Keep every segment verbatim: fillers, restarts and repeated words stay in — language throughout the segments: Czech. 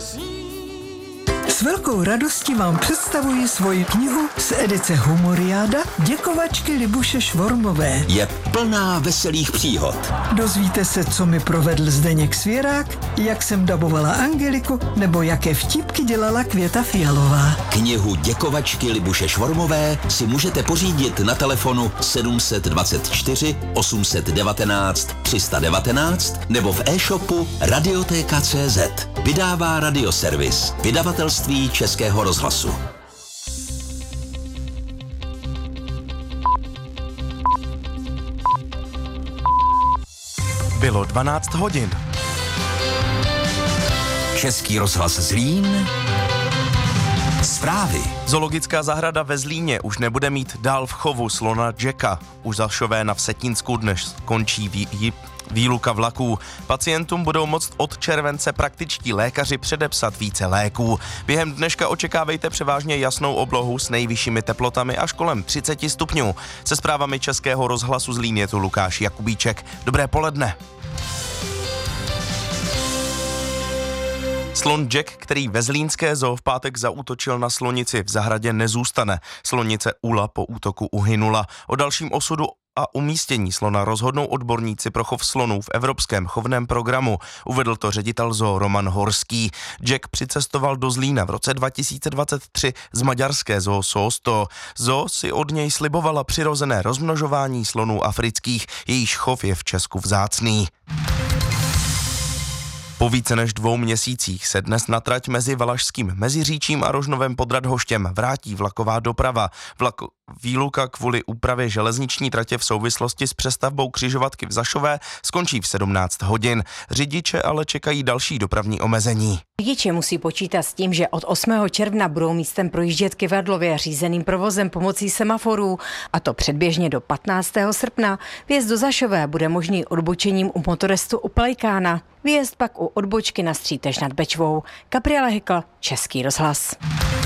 S velkou radostí vám představuji svoji knihu z edice Humoriáda Děkovačky Libuše Švormové. Je plná veselých příhod. Dozvíte se, co mi provedl Zdeněk Svěrák, jak jsem dabovala Angeliku, nebo jaké vtipky dělala Květa Fialová. Knihu Děkovačky Libuše Švormové si můžete pořídit na telefonu sedm dvacet čtyři osm devatenáct tři sta devatenáct nebo v e-shopu Radioteka tečka cé zet. Vydává Radioservis, vydavatelství Českého rozhlasu. Bylo dvanáct hodin. Český rozhlas Zlín. Zprávy. Zoologická zahrada ve Zlíně už nebude mít dál v chovu slona Jacka. U Zašové na Vsetínsku dnes končí vý, výluka vlaků. Pacientům budou moct od července praktičtí lékaři předepsat více léků. Během dneška očekávejte převážně jasnou oblohu s nejvyššími teplotami až kolem třicet stupňů. Se zprávami Českého rozhlasu Zlín je tu Lukáš Jakubíček. Dobré poledne. Slon Jack, který ve zlínské zoo v pátek zaútočil na slonici v zahradě, nezůstane. Slonice Ula po útoku uhynula. O dalším osudu a umístění slona rozhodnou odborníci pro chov slonů v Evropském chovném programu. Uvedl to ředitel zoo Roman Horský. Jack přicestoval do Zlína v roce dva tisíce dvacet tři z maďarské zoo Sosto. Zoo si od něj slibovala přirozené rozmnožování slonů afrických, jejíž chov je v Česku vzácný. Po více než dvou měsících se dnes na trať mezi Valašským Meziříčím a Rožnovem pod Radhoštěm vrátí vlaková doprava. Vlak výluka kvůli úpravě železniční tratě v souvislosti s přestavbou křižovatky v Zašové skončí v sedmnáct hodin. Řidiče ale čekají další dopravní omezení. Řidiči musí počítat s tím, že od osmého června budou místem projíždět kyvadlově řízeným provozem pomocí semaforů, a to předběžně do patnáctého srpna. Vjezd do Zašové bude možný odbočením u motorestu u Pelikána. Výjezd pak u odbočky na Střítež nad Bečvou. Gabriela Hykl, Český rozhlas.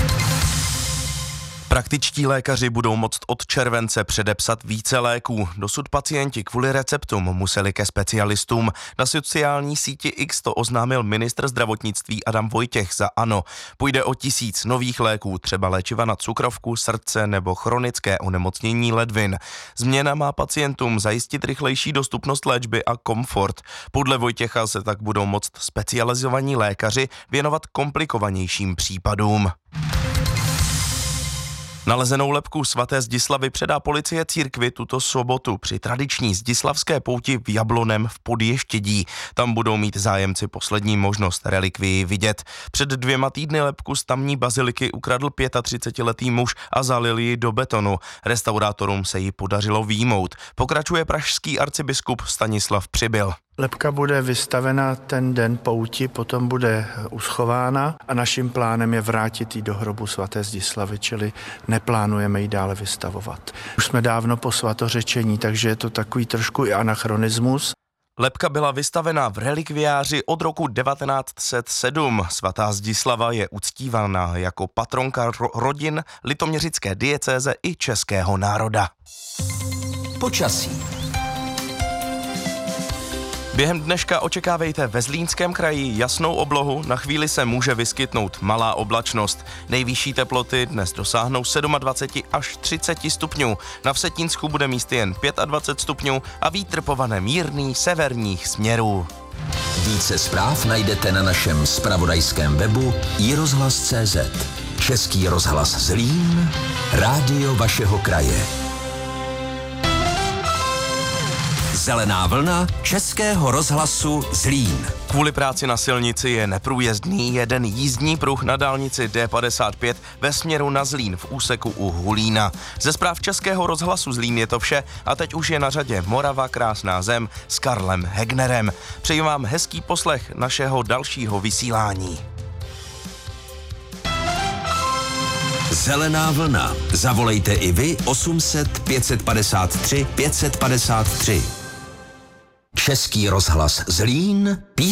Praktičtí lékaři budou moct od července předepsat více léků. Dosud pacienti kvůli receptům museli ke specialistům. Na sociální síti X to oznámil ministr zdravotnictví Adam Vojtěch za ANO. Půjde o tisíc nových léků, třeba léčiva na cukrovku, srdce nebo chronické onemocnění ledvin. Změna má pacientům zajistit rychlejší dostupnost léčby a komfort. Podle Vojtěcha se tak budou moct specializovaní lékaři věnovat komplikovanějším případům. Nalezenou lebku svaté Zdislavy předá policie církvi tuto sobotu při tradiční zdislavské pouti v Jablonem v Podještědí. Tam budou mít zájemci poslední možnost relikvii vidět. Před dvěma týdny lebku z tamní baziliky ukradl třicetiletý muž a zalil ji do betonu. Restaurátorům se ji podařilo vyjmout. Pokračuje pražský arcibiskup Stanislav Přibyl. Lebka bude vystavena ten den pouti, potom bude uschována a naším plánem je vrátit ji do hrobu svaté Zdislavy, čili neplánujeme ji dále vystavovat. Už jsme dávno po svatořečení, takže je to takový trošku i anachronismus. Lebka byla vystavena v relikviáři od roku devatenáct set sedm. Svatá Zdislava je uctívána jako patronka ro- rodin litoměřické diecéze i českého národa. Počasí. Během dneška očekávejte ve Zlínském kraji jasnou oblohu, na chvíli se může vyskytnout malá oblačnost. Nejvyšší teploty dnes dosáhnou dvacet sedm až třicet stupňů. Na Vsetínsku bude místy jen dvacet pět stupňů a vítr povane mírný severních směrů. Více zpráv najdete na našem zpravodajském webu i rozhlas tečka cé zet. Český rozhlas Zlín, rádio vašeho kraje. Zelená vlna Českého rozhlasu Zlín. Kvůli práci na silnici je neprůjezdný jeden jízdní pruh na dálnici D padesát pět ve směru na Zlín v úseku u Hulína. Ze zpráv Českého rozhlasu Zlín je to vše a teď už je na řadě Morava krásná zem s Karlem Hegnerem. Přeji vám hezký poslech našeho dalšího vysílání. Zelená vlna. Zavolejte i vy osm set pět padesát tři pět padesát tři. Český rozhlas Zlín.